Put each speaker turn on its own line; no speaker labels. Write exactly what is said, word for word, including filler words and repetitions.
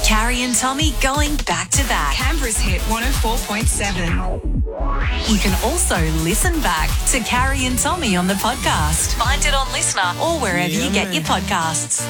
Carrie and Tommy going back to back.
Canberra's hit one oh four point seven.
You can also listen back to Carrie and Tommy on the podcast. Find it on Listener or wherever you get your podcasts.